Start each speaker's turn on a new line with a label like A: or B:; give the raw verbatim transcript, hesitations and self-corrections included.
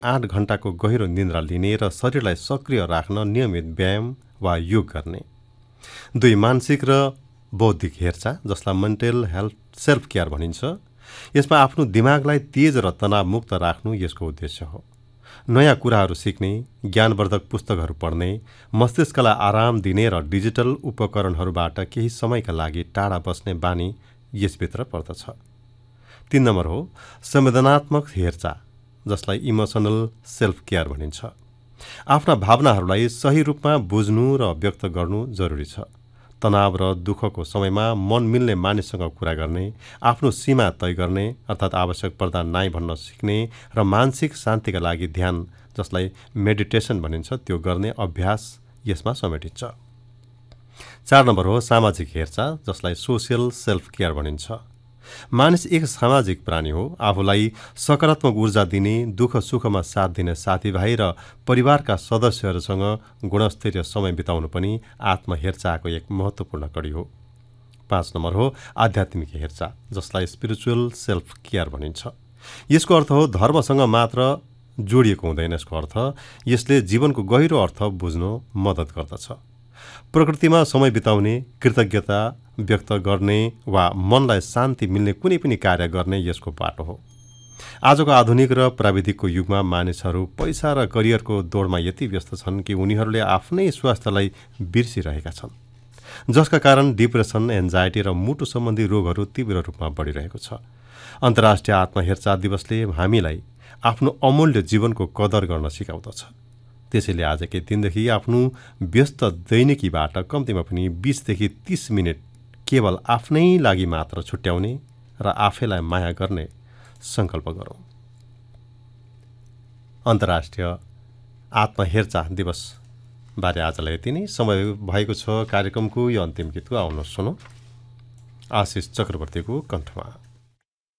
A: आठ घण्टाको गहिरो निन्द्रा लिने र शरीरलाई सक्रिय राख्न नियमित व्यायाम वा योग गर्ने। दुई, मानसिक र बौद्धिक हेरचाह, जसलाई मेन्टल हेल्थ सेल्फ केयर भनिन्छ। यसमा आफ्नो दिमागलाई तेज र तनावमुक्त राख्नु यसको उद्देश्य हो। नयाँ कुराहरू सिक्ने, ज्ञानवर्धक पुस्तकहरू पढ्ने, मस्तिष्कलाई आराम दिने र डिजिटल उपकरणहरूबाट केही समयका लागि टाढा बस्ने बानी यसभित्र पर्दछ। तीन नम्बर हो संवेदनात्मक हेरचाह, जसलाई इमोसनल सेल्फ केयर भनिन्छ। आफ्ना भावनाहरूलाई सही रूपमा बुझ्नु र व्यक्त गर्नु जरुरी छ। तनाव र दुःखको समयमा मन मिल्ने मानिससँग कुरा गर्ने, आफ्नो सीमा तय गर्ने अर्थात् आवश्यक पर्दा नाइ भन्न सिक्ने र मानसिक शान्तिका लागि ध्यान, जसलाई मेडिटेसन भनिन्छ, त्यो गर्ने अभ्यास यसमा समेटिन्छ। चार नम्बर हो सामाजिक हेरचाह, जसलाई सोसियल सेल्फ केयर भनिन्छ। मानिस एक सामाजिक प्राणी हो। आफूलाई सकारात्मक ऊर्जा दिने, दुःख सुखमा साथ दिने साथीभाइ र परिवारका सदस्यहरूसँग गुणस्तरीय समय बिताउनु पनि आत्महेरचाहको एक महत्त्वपूर्ण कडी हो। पाँच नम्बर हो आध्यात्मिक हेरचाह, जसलाई स्पिरिचुअल सेल्फ केयर भनिन्छ। यसको अर्थ हो धर्मसँग मात्र जोडिएको हुँदैन। यसको अर्थ यसले जीवनको गहिरो अर्थ बुझ्न मद्दत गर्दछ। प्रकृतिमा समय बिताउने, कृतज्ञता व्यक्त गर्ने वा मनलाई शान्ति मिल्ने कुनै पनि कार्य गर्ने यसको बाटो हो। आजको आधुनिक र प्राविधिकको युगमा मानिसहरू पैसा र करियरको दौडमा यति व्यस्त छन् कि उनीहरूले आफ्नै स्वास्थ्यलाई बिर्सिरहेका छन्, जसका कारण डिप्रेसन, एन्जाइटी र मुटु सम्बन्धी रोगहरू तीव्र रूपमा बढिरहेको छ। अन्तर्राष्ट्रिय आत्महेरचाह दिवसले हामीलाई आफ्नो अमूल्य जीवनको कदर गर्न सिकाउँदछ। त्यसैले आजकै दिनदेखि आफ्नो व्यस्त दैनिकीबाट कम्तीमा पनि बीसदेखि तीस मिनट केवल आफ्नै लागि मात्र छुट्याउने र आफैलाई माया गर्ने संकल्प गरौँ। अन्तर्राष्ट्रिय आत्महेरचाह दिवस बारे आजलाई यति नै। समय भएको छ कार्यक्रमको यो अन्तिम गीतको, आउनुहोस् सुनौँ आशिष चक्रवर्तीको कण्ठमा।